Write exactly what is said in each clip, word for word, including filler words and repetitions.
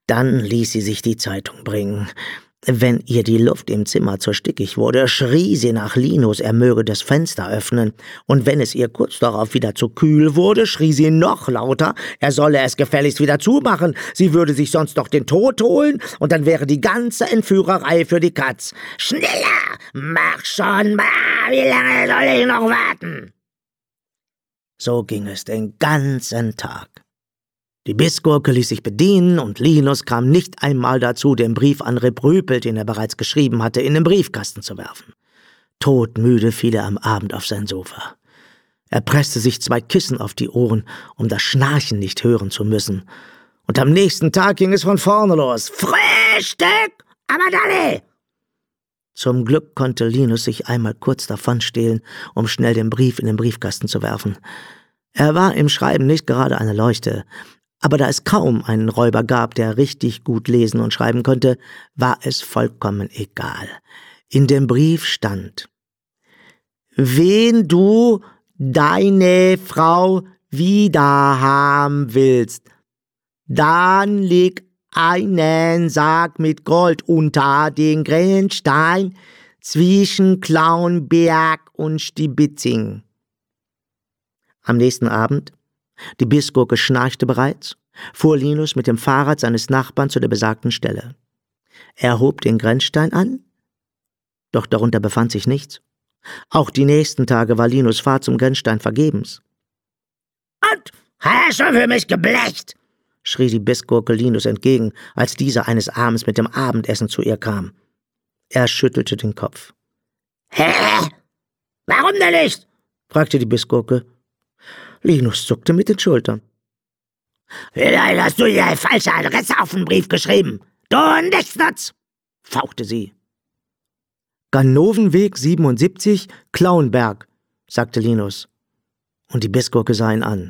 Dann ließ sie sich die Zeitung bringen. Wenn ihr die Luft im Zimmer zu stickig wurde, schrie sie nach Linus, er möge das Fenster öffnen, und wenn es ihr kurz darauf wieder zu kühl wurde, schrie sie noch lauter, er solle es gefälligst wieder zumachen, sie würde sich sonst noch den Tod holen, und dann wäre die ganze Entführerei für die Katz. »Schneller! Mach schon mal! Wie lange soll ich noch warten?« So ging es den ganzen Tag. Die Bissgurke ließ sich bedienen, und Linus kam nicht einmal dazu, den Brief an Rip Rüpel, den er bereits geschrieben hatte, in den Briefkasten zu werfen. Todmüde fiel er am Abend auf sein Sofa. Er presste sich zwei Kissen auf die Ohren, um das Schnarchen nicht hören zu müssen. Und am nächsten Tag ging es von vorne los. »Frühstück, aber Dalle!« Zum Glück konnte Linus sich einmal kurz davonstehlen, um schnell den Brief in den Briefkasten zu werfen. Er war im Schreiben nicht gerade eine Leuchte, aber da es kaum einen Räuber gab, der richtig gut lesen und schreiben konnte, war es vollkommen egal. In dem Brief stand: »Wen du deine Frau wiederhaben willst, dann leg einen Sack mit Gold unter den Grenzstein zwischen Klauenberg und Stiebitzing.« Am nächsten Abend, die Bissgurke schnarchte bereits, fuhr Linus mit dem Fahrrad seines Nachbarn zu der besagten Stelle. Er hob den Grenzstein an, doch darunter befand sich nichts. Auch die nächsten Tage war Linus Fahrt zum Grenzstein vergebens. »Und, hast du für mich geblecht?« schrie die Bissgurke Linus entgegen, als dieser eines Abends mit dem Abendessen zu ihr kam. Er schüttelte den Kopf. »Hä? Warum denn nicht?« fragte die Bissgurke. Linus zuckte mit den Schultern. »Vielleicht hast du dir eine falsche Adresse auf den Brief geschrieben. Du Nichtsnutz«, fauchte sie. »Ganovenweg siebenundsiebzig, Klauenberg«, sagte Linus. Und die Bissgurke sah ihn an.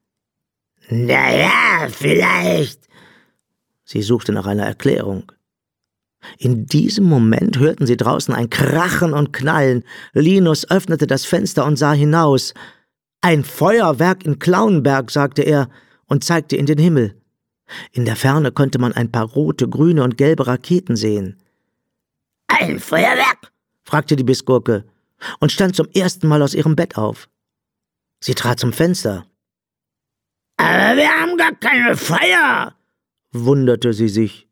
»Na ja, vielleicht.« Sie suchte nach einer Erklärung. In diesem Moment hörten sie draußen ein Krachen und Knallen. Linus öffnete das Fenster und sah hinaus. »Ein Feuerwerk in Klauenberg«, sagte er und zeigte in den Himmel. In der Ferne konnte man ein paar rote, grüne und gelbe Raketen sehen. »Ein Feuerwerk?« fragte die Bissgurke und stand zum ersten Mal aus ihrem Bett auf. Sie trat zum Fenster. »Aber wir haben gar keine Feier«, wunderte sie sich.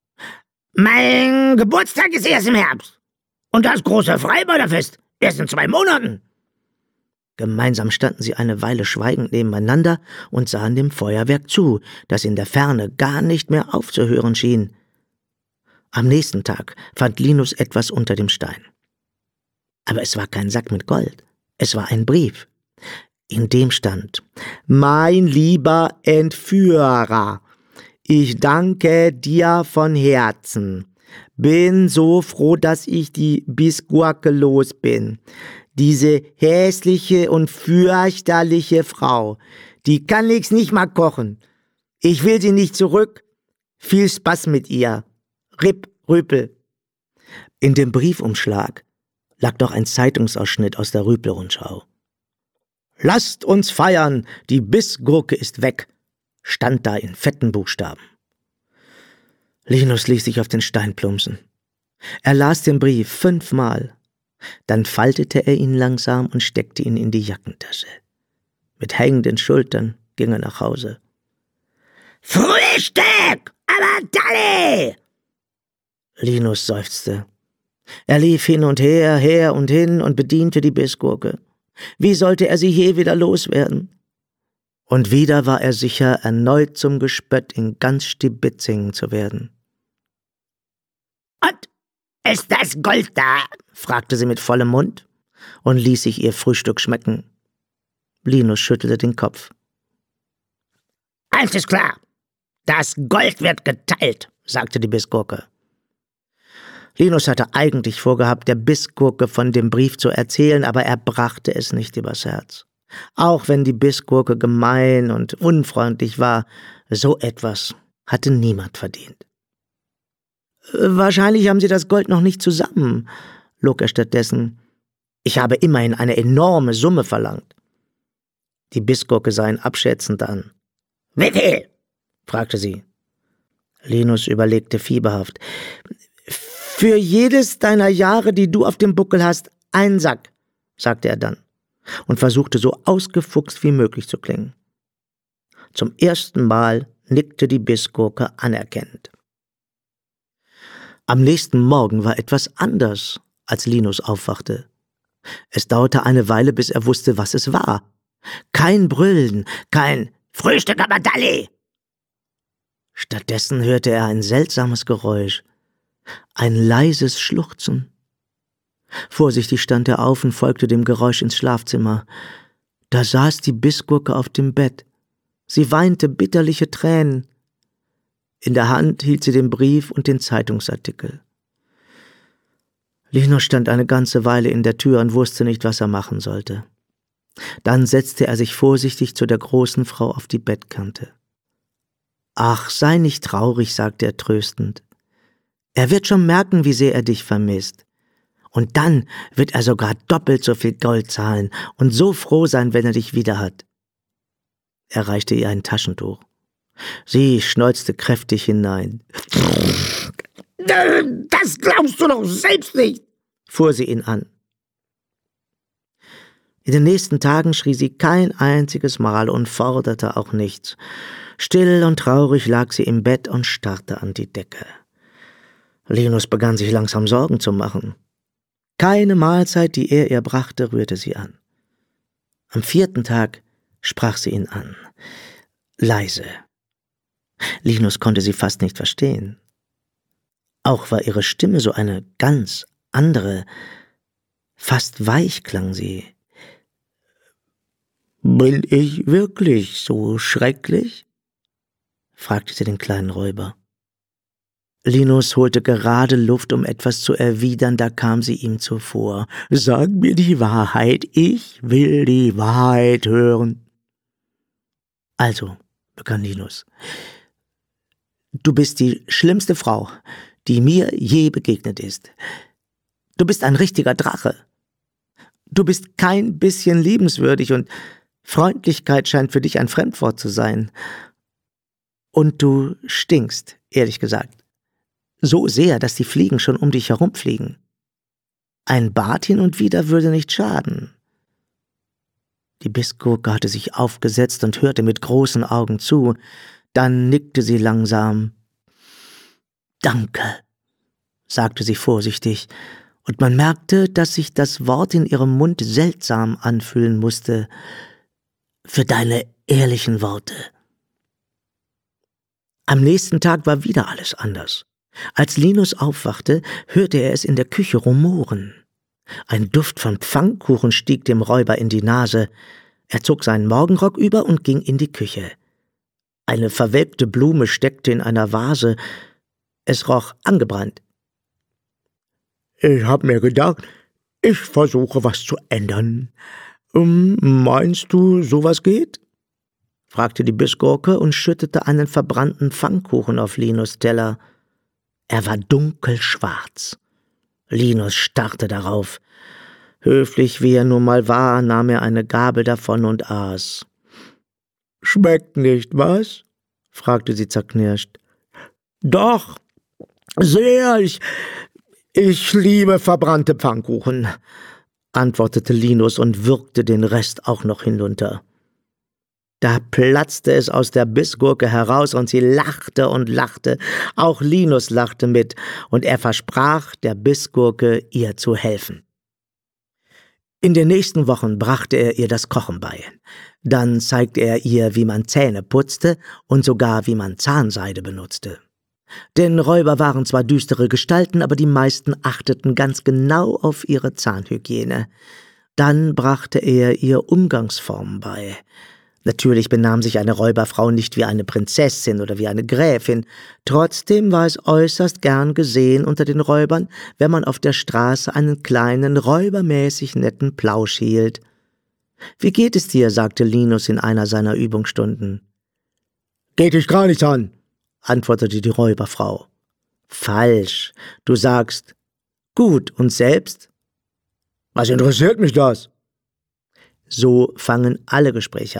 »Mein Geburtstag ist erst im Herbst und das große Freibäderfest erst in zwei Monaten.« Gemeinsam standen sie eine Weile schweigend nebeneinander und sahen dem Feuerwerk zu, das in der Ferne gar nicht mehr aufzuhören schien. Am nächsten Tag fand Linus etwas unter dem Stein. Aber es war kein Sack mit Gold, es war ein Brief. In dem stand: »Mein lieber Entführer, ich danke dir von Herzen. Bin so froh, dass ich die Bissgurke los bin. Diese hässliche und fürchterliche Frau, die kann ich's nicht mal kochen. Ich will sie nicht zurück. Viel Spaß mit ihr. Rip Rüpel.« In dem Briefumschlag lag doch ein Zeitungsausschnitt aus der Rüpel-Rundschau. »Lasst uns feiern, die Bissgurke ist weg«, stand da in fetten Buchstaben. Linus ließ sich auf den Stein plumpsen. Er las den Brief fünfmal. Dann faltete er ihn langsam und steckte ihn in die Jackentasche. Mit hängenden Schultern ging er nach Hause. »Frühstück, aber Dalle!« Linus seufzte. Er lief hin und her, her und hin und bediente die Bissgurke. Wie sollte er sie je wieder loswerden? Und wieder war er sicher, erneut zum Gespött in ganz Stiebitzingen zu werden. »Und ist das Gold da?« fragte sie mit vollem Mund und ließ sich ihr Frühstück schmecken. Linus schüttelte den Kopf. »Eins ist klar, das Gold wird geteilt«, sagte die Bissgurke. Linus hatte eigentlich vorgehabt, der Bissgurke von dem Brief zu erzählen, aber er brachte es nicht übers Herz. Auch wenn die Bissgurke gemein und unfreundlich war, so etwas hatte niemand verdient. »Wahrscheinlich haben Sie das Gold noch nicht zusammen«, log er stattdessen. »Ich habe immerhin eine enorme Summe verlangt.« Die Bissgurke sah ihn abschätzend an. »Wie viel?« fragte sie. Linus überlegte fieberhaft. »Für jedes deiner Jahre, die du auf dem Buckel hast, einen Sack«, sagte er dann und versuchte so ausgefuchst wie möglich zu klingen. Zum ersten Mal nickte die Bissgurke anerkennend. Am nächsten Morgen war etwas anders, als Linus aufwachte. Es dauerte eine Weile, bis er wusste, was es war. Kein Brüllen, kein »Frühstück aber Dalli!« Stattdessen hörte er ein seltsames Geräusch, ein leises Schluchzen. Vorsichtig stand er auf und folgte dem Geräusch ins Schlafzimmer. Da saß die Bissgurke auf dem Bett. Sie weinte bitterliche Tränen. In der Hand hielt sie den Brief und den Zeitungsartikel. Linus stand eine ganze Weile in der Tür und wusste nicht, was er machen sollte. Dann setzte er sich vorsichtig zu der großen Frau auf die Bettkante. »Ach, sei nicht traurig«, sagte er tröstend. »Er wird schon merken, wie sehr er dich vermisst. Und dann wird er sogar doppelt so viel Gold zahlen und so froh sein, wenn er dich wieder hat.« Er reichte ihr ein Taschentuch. Sie schneuzte kräftig hinein. »Das glaubst du doch selbst nicht«, fuhr sie ihn an. In den nächsten Tagen schrie sie kein einziges Mal und forderte auch nichts. Still und traurig lag sie im Bett und starrte an die Decke. Linus begann sich langsam Sorgen zu machen. Keine Mahlzeit, die er ihr brachte, rührte sie an. Am vierten Tag sprach sie ihn an. Leise. Linus konnte sie fast nicht verstehen. Auch war ihre Stimme so eine ganz andere. Fast weich klang sie. »Bin ich wirklich so schrecklich?« fragte sie den kleinen Räuber. Linus holte gerade Luft, um etwas zu erwidern, da kam sie ihm zuvor. »Sag mir die Wahrheit, ich will die Wahrheit hören.« »Also«, begann Linus, »du bist die schlimmste Frau, die mir je begegnet ist. Du bist ein richtiger Drache. Du bist kein bisschen liebenswürdig und Freundlichkeit scheint für dich ein Fremdwort zu sein. Und du stinkst, ehrlich gesagt. So sehr, dass die Fliegen schon um dich herumfliegen. Ein Bad hin und wieder würde nicht schaden.« Die Bissgurke hatte sich aufgesetzt und hörte mit großen Augen zu. Dann nickte sie langsam. »Danke«, sagte sie vorsichtig, und man merkte, dass sich das Wort in ihrem Mund seltsam anfühlen musste. »Für deine ehrlichen Worte.« Am nächsten Tag war wieder alles anders. Als Linus aufwachte, hörte er es in der Küche rumoren. Ein Duft von Pfannkuchen stieg dem Räuber in die Nase. Er zog seinen Morgenrock über und ging in die Küche. Eine verwelkte Blume steckte in einer Vase. Es roch angebrannt. »Ich hab mir gedacht, ich versuche was zu ändern. Um, meinst du, sowas geht?« fragte die Bissgurke und schüttete einen verbrannten Pfannkuchen auf Linus' Teller. Er war dunkelschwarz. Linus starrte darauf. Höflich wie er nun mal war, nahm er eine Gabel davon und aß. »Schmeckt nicht, was?« fragte sie zerknirscht. »Doch, sehr, ich, ich liebe verbrannte Pfannkuchen«, antwortete Linus und würgte den Rest auch noch hinunter. Da platzte es aus der Bissgurke heraus und sie lachte und lachte. Auch Linus lachte mit und er versprach der Bissgurke, ihr zu helfen. In den nächsten Wochen brachte er ihr das Kochen bei. Dann zeigte er ihr, wie man Zähne putzte und sogar wie man Zahnseide benutzte. Denn Räuber waren zwar düstere Gestalten, aber die meisten achteten ganz genau auf ihre Zahnhygiene. Dann brachte er ihr Umgangsformen bei. Natürlich benahm sich eine Räuberfrau nicht wie eine Prinzessin oder wie eine Gräfin. Trotzdem war es äußerst gern gesehen unter den Räubern, wenn man auf der Straße einen kleinen, räubermäßig netten Plausch hielt. »Wie geht es dir?« sagte Linus in einer seiner Übungsstunden. »Geht dich gar nichts an«, antwortete die Räuberfrau. »Falsch. Du sagst, gut, und selbst?« »Was interessiert mich das?« So fangen alle Gespräche an.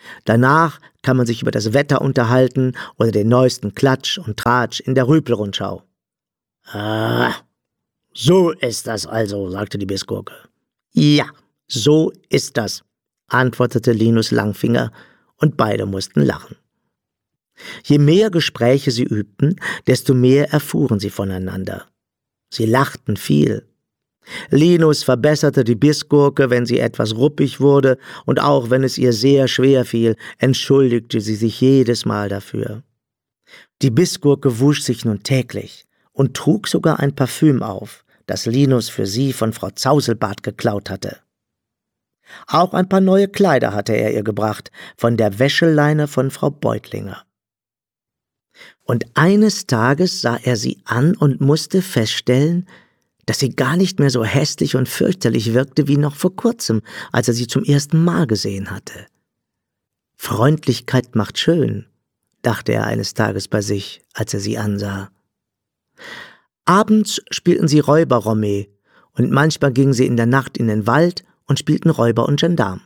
Danach kann man sich über das Wetter unterhalten oder den neuesten Klatsch und Tratsch in der Rüpelrundschau. »Ah, so ist das also«, sagte die Bissgurke. »Ja, so ist das«, antwortete Linus Langfinger, und beide mussten lachen. Je mehr Gespräche sie übten, desto mehr erfuhren sie voneinander. Sie lachten viel. Linus verbesserte die Bissgurke, wenn sie etwas ruppig wurde, und auch wenn es ihr sehr schwer fiel, entschuldigte sie sich jedes Mal dafür. Die Bissgurke wusch sich nun täglich und trug sogar ein Parfüm auf, das Linus für sie von Frau Zauselbart geklaut hatte. Auch ein paar neue Kleider hatte er ihr gebracht, von der Wäscheleine von Frau Beutlinger. Und eines Tages sah er sie an und musste feststellen, dass sie gar nicht mehr so hässlich und fürchterlich wirkte wie noch vor kurzem, als er sie zum ersten Mal gesehen hatte. Freundlichkeit macht schön, dachte er eines Tages bei sich, als er sie ansah. Abends spielten sie Räuberromme, und manchmal gingen sie in der Nacht in den Wald und spielten Räuber und Gendarm.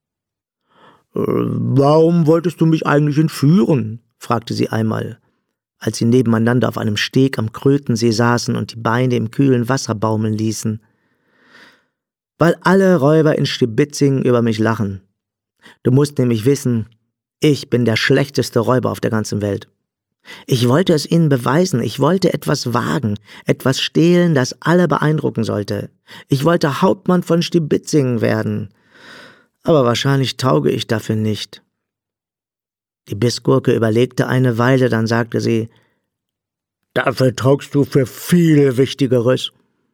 Äh, »Warum wolltest du mich eigentlich entführen?« fragte sie einmal, als sie nebeneinander auf einem Steg am Krötensee saßen und die Beine im kühlen Wasser baumeln ließen. »Weil alle Räuber in Stibitzing über mich lachen. Du musst nämlich wissen, ich bin der schlechteste Räuber auf der ganzen Welt. Ich wollte es ihnen beweisen, ich wollte etwas wagen, etwas stehlen, das alle beeindrucken sollte. Ich wollte Hauptmann von Stibitzing werden. Aber wahrscheinlich tauge ich dafür nicht.« Die Bissgurke überlegte eine Weile, dann sagte sie, »Dafür taugst du für viel Wichtigeres.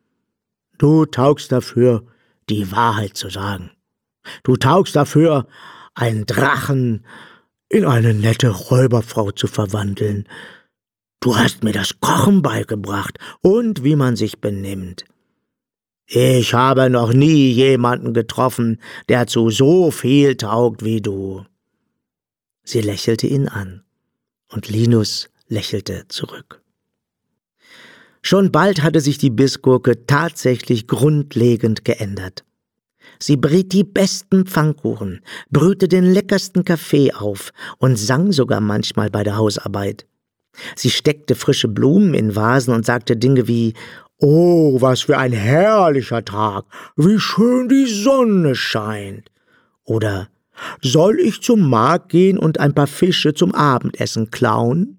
Du taugst dafür, die Wahrheit zu sagen. Du taugst dafür, einen Drachen in eine nette Räuberfrau zu verwandeln. Du hast mir das Kochen beigebracht und wie man sich benimmt. Ich habe noch nie jemanden getroffen, der zu so viel taugt wie du.« Sie lächelte ihn an, und Linus lächelte zurück. Schon bald hatte sich die Bissgurke tatsächlich grundlegend geändert. Sie briet die besten Pfannkuchen, brühte den leckersten Kaffee auf und sang sogar manchmal bei der Hausarbeit. Sie steckte frische Blumen in Vasen und sagte Dinge wie »Oh, was für ein herrlicher Tag, wie schön die Sonne scheint« oder »Soll ich zum Markt gehen und ein paar Fische zum Abendessen klauen?«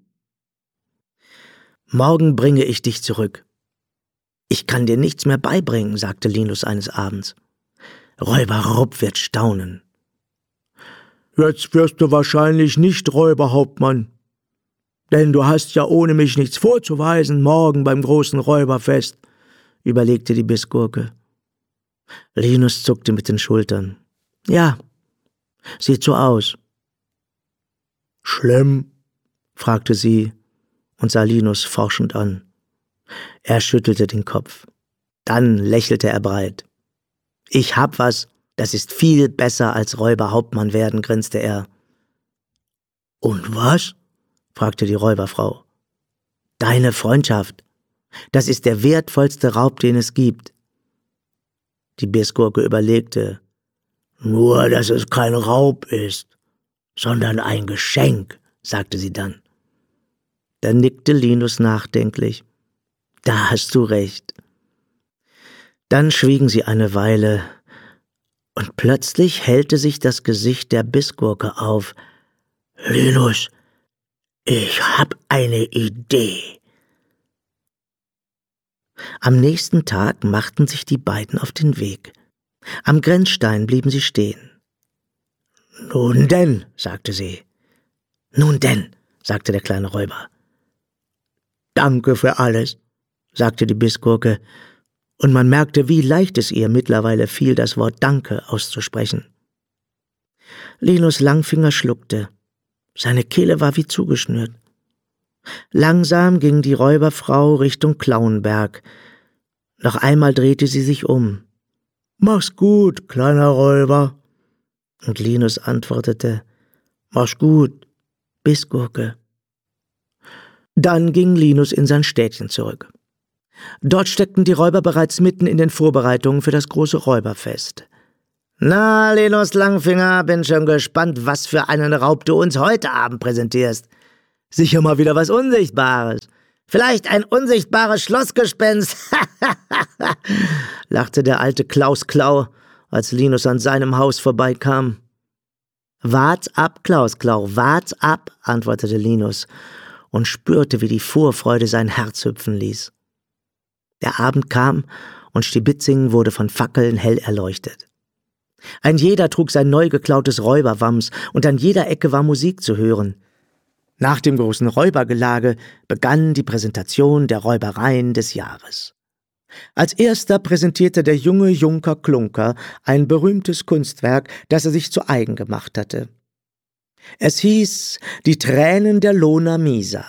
»Morgen bringe ich dich zurück.« »Ich kann dir nichts mehr beibringen«, sagte Linus eines Abends. »Räuber Rupp wird staunen.« »Jetzt wirst du wahrscheinlich nicht Räuberhauptmann, denn du hast ja ohne mich nichts vorzuweisen morgen beim großen Räuberfest«, überlegte die Bissgurke. Linus zuckte mit den Schultern. »Ja, sieht so aus.« »Schlimm?« fragte sie und sah Linus forschend an. Er schüttelte den Kopf. Dann lächelte er breit. »Ich hab was, das ist viel besser als Räuberhauptmann werden«, grinste er. »Und was?« fragte die Räuberfrau. »Deine Freundschaft. Das ist der wertvollste Raub, den es gibt.« Die Bissgurke überlegte. »Nur, dass es kein Raub ist, sondern ein Geschenk«, sagte sie dann. Dann nickte Linus nachdenklich. »Da hast du recht.« Dann schwiegen sie eine Weile, und plötzlich hellte sich das Gesicht der Bissgurke auf. »Linus, ich hab eine Idee.« Am nächsten Tag machten sich die beiden auf den Weg. Am Grenzstein blieben sie stehen. »Nun denn«, sagte sie. »Nun denn«, sagte der kleine Räuber. »Danke für alles«, sagte die Bissgurke, und man merkte, wie leicht es ihr mittlerweile fiel, das Wort Danke auszusprechen. Linus Langfinger schluckte. Seine Kehle war wie zugeschnürt. Langsam ging die Räuberfrau Richtung Klauenberg. Noch einmal drehte sie sich um. »Mach's gut, kleiner Räuber.« Und Linus antwortete, »Mach's gut, Bissgurke.« Dann ging Linus in sein Städtchen zurück. Dort steckten die Räuber bereits mitten in den Vorbereitungen für das große Räuberfest. »Na, Linus Langfinger, bin schon gespannt, was für einen Raub du uns heute Abend präsentierst. Sicher mal wieder was Unsichtbares. Vielleicht ein unsichtbares Schlossgespenst«, lachte der alte Klaus Klau, als Linus an seinem Haus vorbeikam. »Wart's ab, Klaus Klau, wart's ab«, antwortete Linus und spürte, wie die Vorfreude sein Herz hüpfen ließ. Der Abend kam und Stiebitzingen wurde von Fackeln hell erleuchtet. Ein jeder trug sein neu geklautes Räuberwams und an jeder Ecke war Musik zu hören. Nach dem großen Räubergelage begann die Präsentation der Räubereien des Jahres. Als erster präsentierte der junge Junker Klunker ein berühmtes Kunstwerk, das er sich zu eigen gemacht hatte. Es hieß »Die Tränen der Lona Misa«.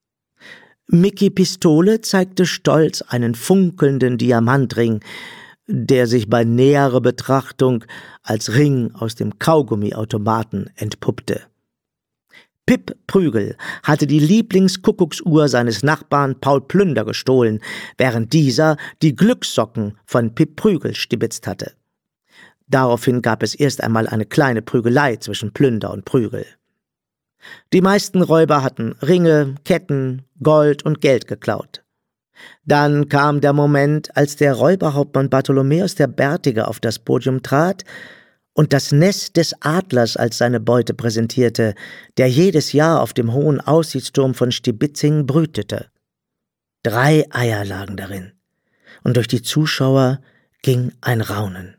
Micky Pistole zeigte stolz einen funkelnden Diamantring, der sich bei näherer Betrachtung als Ring aus dem Kaugummiautomaten entpuppte. Pip Prügel hatte die Lieblingskuckucksuhr seines Nachbarn Paul Plünder gestohlen, während dieser die Glückssocken von Pip Prügel stibitzt hatte. Daraufhin gab es erst einmal eine kleine Prügelei zwischen Plünder und Prügel. Die meisten Räuber hatten Ringe, Ketten, Gold und Geld geklaut. Dann kam der Moment, als der Räuberhauptmann Bartholomäus der Bärtige auf das Podium trat und das Nest des Adlers als seine Beute präsentierte, der jedes Jahr auf dem hohen Aussichtsturm von Stiebitzingen brütete. Drei Eier lagen darin, und durch die Zuschauer ging ein Raunen.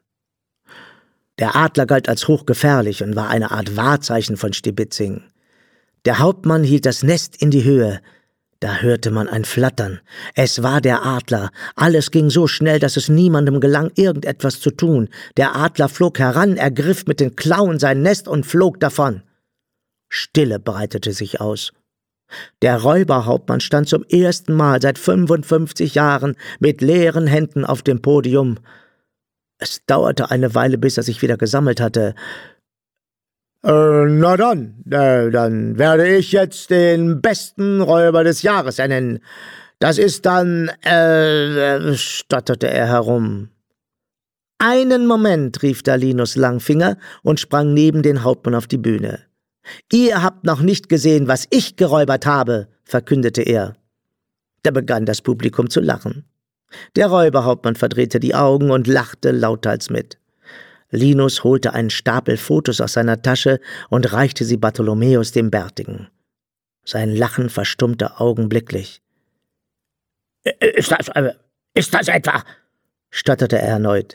Der Adler galt als hochgefährlich und war eine Art Wahrzeichen von Stiebitzingen. Der Hauptmann hielt das Nest in die Höhe. Da hörte man ein Flattern. Es war der Adler. Alles ging so schnell, dass es niemandem gelang, irgendetwas zu tun. Der Adler flog heran, ergriff mit den Klauen sein Nest und flog davon. Stille breitete sich aus. Der Räuberhauptmann stand zum ersten Mal seit fünfundfünfzig Jahren mit leeren Händen auf dem Podium. Es dauerte eine Weile, bis er sich wieder gesammelt hatte. Äh, na dann, äh, dann werde ich jetzt den besten Räuber des Jahres ernennen. Das ist dann, äh, stotterte er herum. »Einen Moment«, rief da Linus Langfinger und sprang neben den Hauptmann auf die Bühne. »Ihr habt noch nicht gesehen, was ich geräubert habe«, verkündete er. Da begann das Publikum zu lachen. Der Räuberhauptmann verdrehte die Augen und lachte lauthals mit. Linus holte einen Stapel Fotos aus seiner Tasche und reichte sie Bartholomäus dem Bärtigen. Sein Lachen verstummte augenblicklich. »Ist das, äh, ist das etwa?« stotterte er erneut.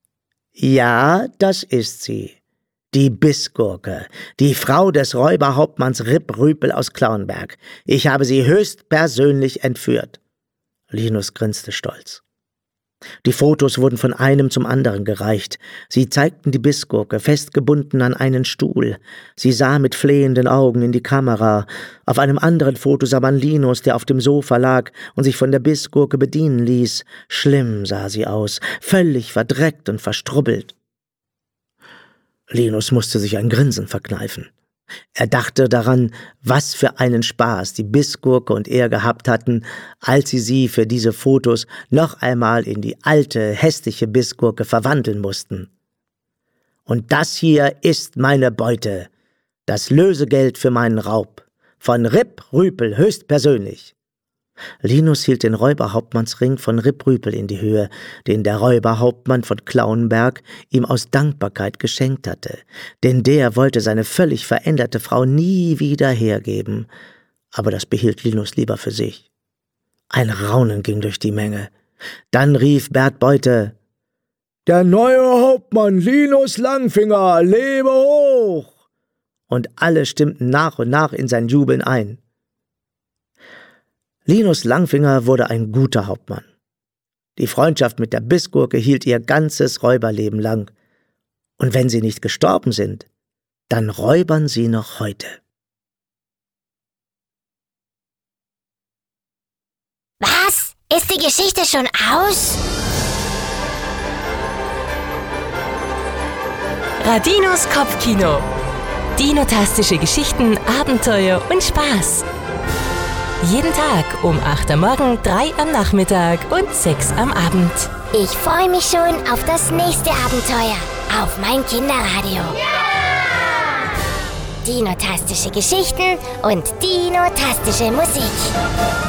»Ja, das ist sie. Die Bissgurke, die Frau des Räuberhauptmanns Rip Rüpel aus Klauenberg. Ich habe sie höchstpersönlich entführt.« Linus grinste stolz. Die Fotos wurden von einem zum anderen gereicht. Sie zeigten die Bissgurke, festgebunden an einen Stuhl. Sie sah mit flehenden Augen in die Kamera. Auf einem anderen Foto sah man Linus, der auf dem Sofa lag und sich von der Bissgurke bedienen ließ. Schlimm sah sie aus, völlig verdreckt und verstrubbelt. Linus musste sich ein Grinsen verkneifen. Er dachte daran, was für einen Spaß die Bissgurke und er gehabt hatten, als sie sie für diese Fotos noch einmal in die alte, hässliche Bissgurke verwandeln mussten. »Und das hier ist meine Beute, das Lösegeld für meinen Raub, von Rip Rüpel höchstpersönlich.« Linus hielt den Räuberhauptmannsring von Rip Rüpel in die Höhe, den der Räuberhauptmann von Klauenberg ihm aus Dankbarkeit geschenkt hatte, denn der wollte seine völlig veränderte Frau nie wieder hergeben, aber das behielt Linus lieber für sich. Ein Raunen ging durch die Menge. Dann rief Bert Beute: »Der neue Hauptmann Linus Langfinger, lebe hoch!« Und alle stimmten nach und nach in sein Jubeln ein. Linus Langfinger wurde ein guter Hauptmann. Die Freundschaft mit der Bissgurke hielt ihr ganzes Räuberleben lang. Und wenn sie nicht gestorben sind, dann räubern sie noch heute. Was? Ist die Geschichte schon aus? Radinos Kopfkino. Dinotastische Geschichten, Abenteuer und Spaß. Jeden Tag um acht am Morgen, drei am Nachmittag und sechs am Abend. Ich freue mich schon auf das nächste Abenteuer. auf mein Kinderradio. Dino-tastische Geschichten und Dino-tastische Musik.